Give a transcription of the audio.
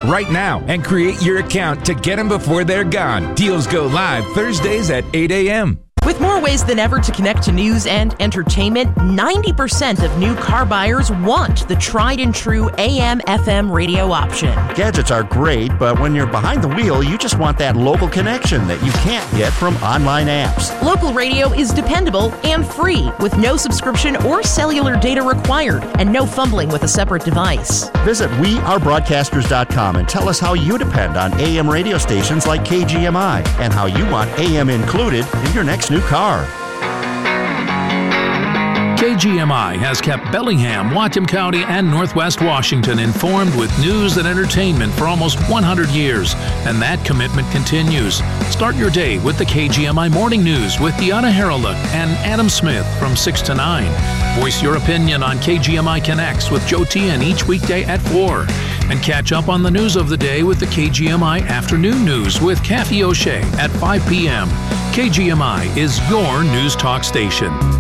right now and create your account to get them before they're gone. Deals go live Thursdays at 8 a.m. With more ways than ever to connect to news and entertainment, 90% of new car buyers want the tried and true AM/FM radio option. Gadgets are great, but when you're behind the wheel, you just want that local connection that you can't get from online apps. Local radio is dependable and free, with no subscription or cellular data required, and no fumbling with a separate device. Visit wearebroadcasters.com and tell us how you depend on AM radio stations like KGMI and how you want AM included in your next new car. KGMI has kept Bellingham, Whatcom County, and Northwest Washington informed with news and entertainment for almost 100 years, and that commitment continues. Start your day with the KGMI Morning News with Deanna Haralick and Adam Smith from 6 to 9. Voice your opinion on KGMI Connects with Joe Tian each weekday at 4. And catch up on the news of the day with the KGMI Afternoon News with Kathy O'Shea at 5 p.m. KGMI is your news talk station.